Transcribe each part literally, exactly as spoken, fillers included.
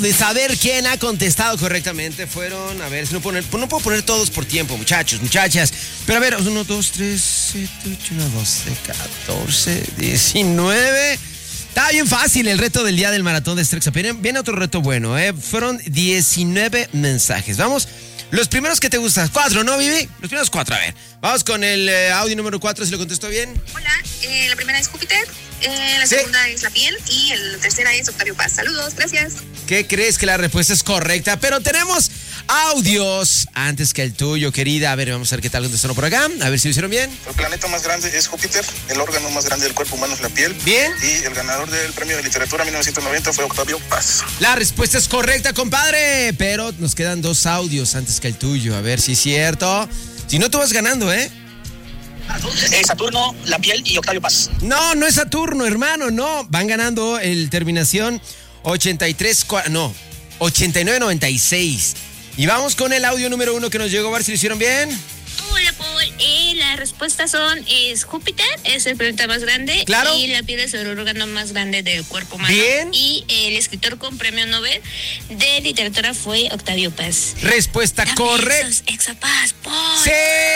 De saber quién ha contestado correctamente fueron, a ver, si no, poner, no puedo poner todos por tiempo, muchachos, muchachas. Pero a ver, uno, dos, tres, siete, ocho, nueve, doce, catorce, diecinueve. Está bien fácil el reto del día del maratón de Strexa. Viene otro reto bueno, ¿eh? Fueron diecinueve mensajes. Vamos, los primeros que te gustan. Cuatro, ¿no, Vivi? Los primeros cuatro, a ver. Vamos con el eh, audio número cuatro, si lo contestó bien. Hola, eh, la primera es Júpiter, eh, la sí. segunda es La Piel y la tercera es Octavio Paz. Saludos, gracias. ¿Qué crees que la respuesta es correcta? Pero tenemos audios antes que el tuyo, querida. A ver, vamos a ver qué tal contestaron por acá. A ver si lo hicieron bien. El planeta más grande es Júpiter, el órgano más grande del cuerpo humano es la piel. Bien. Y el ganador del premio de literatura mil novecientos noventa fue Octavio Paz. La respuesta es correcta, compadre. Pero nos quedan dos audios antes que el tuyo. A ver si es cierto. Si no, tú vas ganando, ¿eh? Eh, Saturno, La Piel y Octavio Paz. No, no es Saturno, hermano, no. Van ganando el terminación ochenta y tres, no, ochenta y nueve noventa y seis. Y vamos con el audio número uno que nos llegó, a ver si lo hicieron bien. Hola, Paul. Eh, las respuestas son, es Júpiter, es el planeta más grande. Claro. Y la piel es el órgano más grande del cuerpo humano. Bien. Y el escritor con premio Nobel de literatura fue Octavio Paz. Respuesta correcta. Exapaz, Paul. ¡Sí!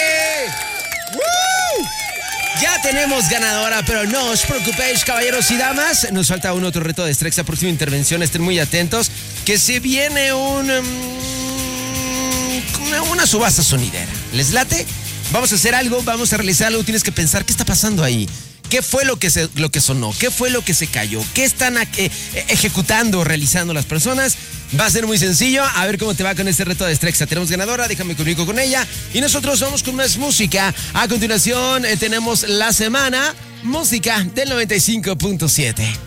¡Woo! Ya tenemos ganadora, pero no os preocupéis, caballeros y damas. Nos falta un otro reto de Strexa, próxima intervención. Estén muy atentos, que se viene un... Um, una, una subasta sonidera. ¿Les late? Vamos a hacer algo, vamos a realizar algo. Tienes que pensar, ¿qué está pasando ahí? ¿Qué fue lo que, se, lo que sonó? ¿Qué fue lo que se cayó? ¿Qué están eh, ejecutando, realizando las personas? Va a ser muy sencillo. A ver cómo te va con este reto de Strexa. Tenemos ganadora, déjame comunico con ella. Y nosotros vamos con más música. A continuación eh, tenemos la semana música del noventa y cinco punto siete.